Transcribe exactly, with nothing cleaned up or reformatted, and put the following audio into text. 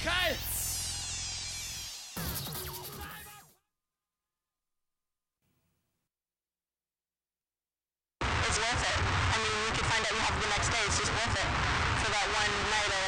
Kyle! It's worth it. I mean, you could find out you have the next day. It's just worth it for that one night of